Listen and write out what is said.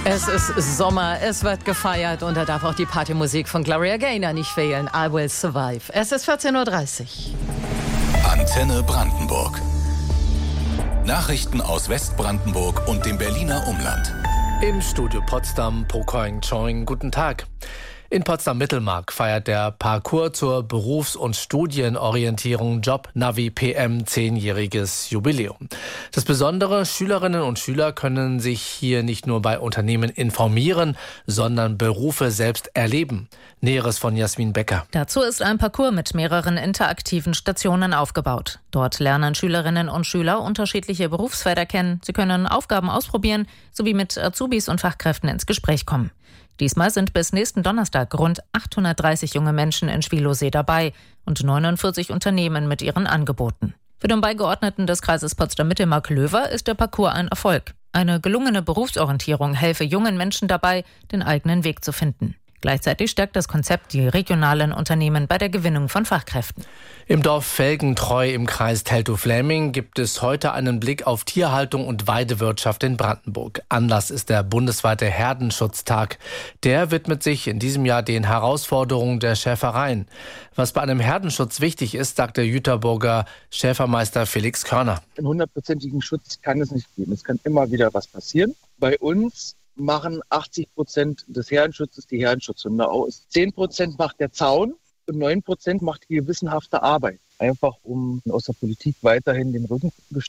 Es ist Sommer, es wird gefeiert und da darf auch die Partymusik von Gloria Gaynor nicht fehlen. I Will Survive. Es ist 14.30 Uhr. Antenne Brandenburg. Nachrichten aus Westbrandenburg und dem Berliner Umland. Im Studio Potsdam, Pokoing Choing, guten Tag. In Potsdam-Mittelmark feiert der Parcours zur Berufs- und Studienorientierung Job Navi PM 10-jähriges Jubiläum. Das Besondere, Schülerinnen und Schüler können sich hier nicht nur bei Unternehmen informieren, sondern Berufe selbst erleben. Näheres von Jasmin Becker. Dazu ist ein Parcours mit mehreren interaktiven Stationen aufgebaut. Dort lernen Schülerinnen und Schüler unterschiedliche Berufsfelder kennen. Sie können Aufgaben ausprobieren, sowie mit Azubis und Fachkräften ins Gespräch kommen. Diesmal sind bis nächsten Donnerstag rund 830 junge Menschen in Schwielowsee dabei und 49 Unternehmen mit ihren Angeboten. Für den Beigeordneten des Kreises Potsdam-Mittelmark-Löwer ist der Parcours ein Erfolg. Eine gelungene Berufsorientierung helfe jungen Menschen dabei, den eigenen Weg zu finden. Gleichzeitig stärkt das Konzept die regionalen Unternehmen bei der Gewinnung von Fachkräften. Im Dorf Felgentreu im Kreis Teltow-Fläming gibt es heute einen Blick auf Tierhaltung und Weidewirtschaft in Brandenburg. Anlass ist der bundesweite Herdenschutztag. Der widmet sich in diesem Jahr den Herausforderungen der Schäfereien. Was bei einem Herdenschutz wichtig ist, sagt der Jüterburger Schäfermeister Felix Körner. Einen 100%igen Schutz kann es nicht geben. Es kann immer wieder was passieren. Bei uns machen 80% des Herdenschutzes die Herdenschutzhunde aus. 10% macht der Zaun und 9% macht die gewissenhafte Arbeit. Einfach um aus der Politik weiterhin den Rücken